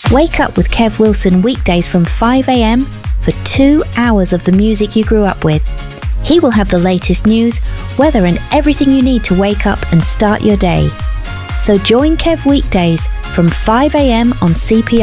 Wake up with Kev Wilson weekdays from 5 a.m. for 2 hours of the music you grew up with. He will have the latest news, weather and everything you need to wake up and start your day. So join Kev weekdays from 5 a.m. on CPR.